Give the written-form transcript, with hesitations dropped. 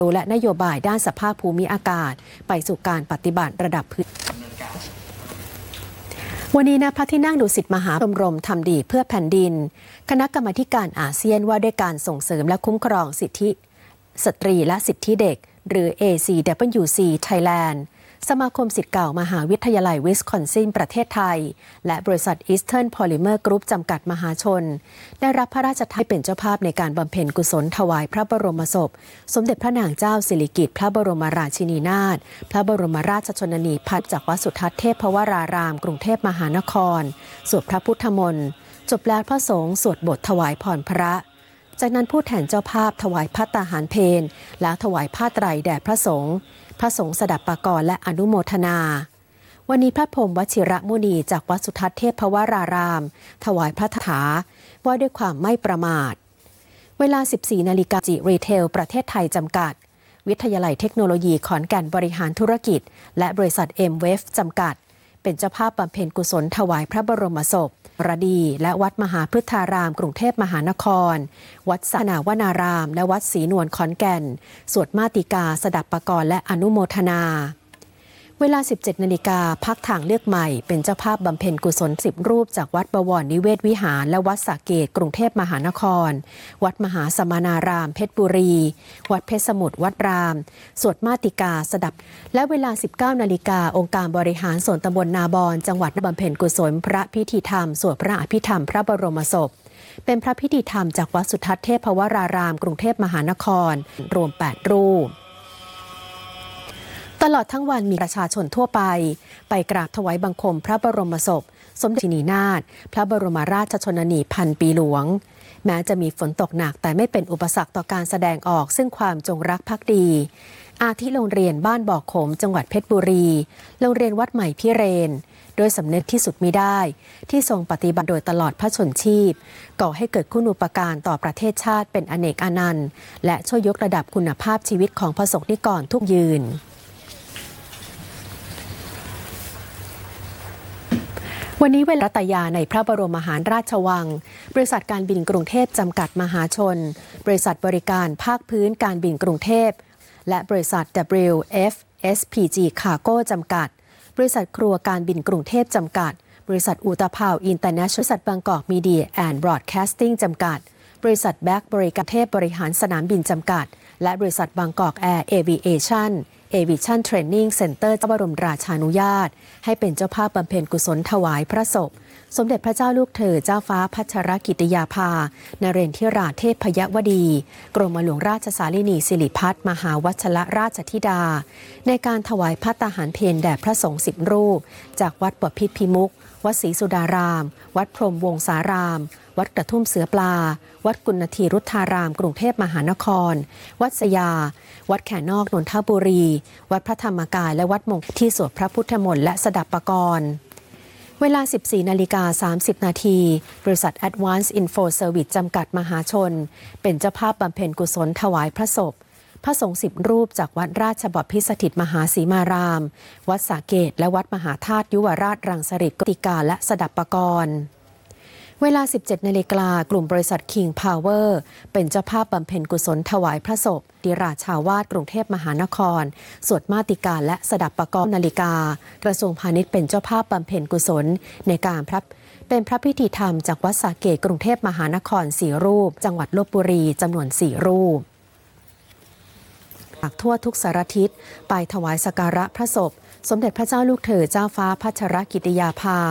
และนโยบายด้านสภาพภูมิอากาศไปสู่การปฏิบัติระดับพื้นวันนี้ณพระที่นั่งดุสิตมหาบรมทำดีเพื่อแผ่นดินคณะกรรมาการอาเซียนว่าด้วยการส่งเสริมและคุ้มครองสิทธิสตรีและสิทธิเด็กหรือ ACWC Thailand สมาคมศิษย์เก่ามหาวิทยาลัยวิสคอนซินประเทศไทยและบริษัท Eastern Polymer Group จำกัดมหาชนได้รับพระราชทานเป็นเจ้าภาพในการบำเพ็ญกุศลถวายพระบรมศพสมเด็จพระนางเจ้าสิริกิติ์พระบรมราชินีนาถพระบรมราชชนนีพัฒน์จากวัดสุทัศน์เทพวรารามกรุงเทพมหานครสวดพระพุทธมนต์จบแล้วพระสงฆ์สวดบทถวายพรพระจากนั้นผู้แทนเจ้าภาพถวายภัตตาหารเพลและถวายผ้าไตรแด่พระสงฆ์สดับปกรณ์และอนุโมทนาวันนี้พระพรหมวชิรมุนีจากวัดสุทัศน์เทพวรารามถวายพระคาถาว่าด้วยความไม่ประมาทเวลา 14 นาฬิกาจิรีเทลประเทศไทยจำกัดวิทยาลัยเทคโนโลยีขอนแก่นบริหารธุรกิจและบริษัท M-Wave จำกัดเป็นเจ้าภาพบำเพ็ญกุศลถวายพระบรมศพระดีและวัดมหาพฤทธารามกรุงเทพมหานครวัดสนาวนาารามและวัดศรีนวลขอนแก่นสวดมาติกาสดับปกรณ์และอนุโมทนาเวลา 17 นาฬิกาพักทางเลือกใหม่เป็นเจ้าภาพบำเพ็ญกุศล10รูปจากวัดบวรนิเวศวิหารและวัดสระเกษกรุงเทพมหานครวัดมหาสมานารามเพชรบุรีวัดเพชรสมุทรวัดรามสวดมาติกาสดับและเวลา 19 นาฬิกาองค์การบริหารส่วนตำบลนาบอนจังหวัดบำเพ็ญกุศลพระพิธีธรรมสวดพระอภิธรรมพระบรมศพเป็นพระพิธีธรรมจากวัดสุทัศน์เทพวรารามกรุงเทพมหานครรวม8รูปตลอดทั้งวันมีประชาชนทั่วไปกราบถวายบังคมพระบรมศพสมเด็จพระราชินีนาถพระบรมราชชนนีพันปีหลวงแม้จะมีฝนตกหนักแต่ไม่เป็นอุปสรรคต่อการแสดงออกซึ่งความจงรักภักดีอาทิโรงเรียนบ้านบ่อขมจังหวัดเพชรบุรีโรงเรียนวัดใหม่พิเรนโดยสำนึกที่สุดมิได้ที่ทรงปฏิบัติโดยตลอดพระชนชีพก่อให้เกิดคุณูปการต่อประเทศชาติเป็นอเนกอนันต์และช่วยยกระดับคุณภาพชีวิตของประสบนิกรทุกยืนวันนี้เวลารัตยาในพระบรมมหาราชวังบริษัทการบินกรุงเทพจำกัดมหาชนบริษัทบริการภาคพื้นการบินกรุงเทพและบริษัท WFSPG Cargo จำกัดบริษัทครัวการบินกรุงเทพจำกัดบริษัทอุตภาวอินเตอร์เนชั่นแนลบริษัทบางกอกมีเดียแอนด์บรอดแคสติ้งจำกัดบริษัทแบ็กบริการเทพบริหารสนามบินจำกัดและบริษัทบางกอกแอร์เอวิเอชั่นAviation Training Center เจ้าบรมราชานุญาตให้เป็นเจ้าภาพบำเพ็ญกุศลถวายพระศพสมเด็จพระเจ้าลูกเธอเจ้าฟ้าพัชรกิติยาภานเรนทิราเทพยวดีกรมหลวงราชสารินีสิริพัฒน์มหาวัชรราชธิดาในการถวายภัตตาหารเพลแด่พระสงฆ์10รูปจากวัดบพิตรพิมุขวัดศรีสุดารามวัดพรหมวงศารามวัดกระทุ่มเสือปลาวัดกุณฑีรุทธารามกรุงเทพมหานครวัดสยาวัดแขนอกนนทบุรีวัดพระธรรมกายและวัดมงคลที่สวดพระพุทธมนต์และสดับปกรณ์เวลา 14 นาฬิกา 30 นาทีบริษัท Advance Info Service จำกัดมหาชนเป็นเจ้าภาพบำเพ็ญกุศลถวายพระศพพระสงฆ์10รูปจากวัดราชบพิตรสถิตมหาสีมารามวัดสระเกษและวัดมหาธาตุยุวราชรังสฤษฎ์กติกาและสดับปกรณ์เวลา 17 นาฬิกากลุ่มบริษัท King Power เป็นเจ้าภาพบำเพ็ญกุศลถวายพระศพดิราชาวาสกรุงเทพมหานครสวดมาติกาและสดับปกรณ์นาฬิกากระทรวงพาณิชย์เป็นเจ้าภาพบำเพ็ญกุศลในการเป็นพระพิธีธรรมจากวัดสระเกษกรุงเทพมหานคร4รูปจังหวัดลพบุรีจำนวน4รูปจากทั่วทุกสารทิศไปถวายสักการะพระศพสมเด็จพระเจ้าลูกเธอเจ้าฟ้าพัชรกิติยาภา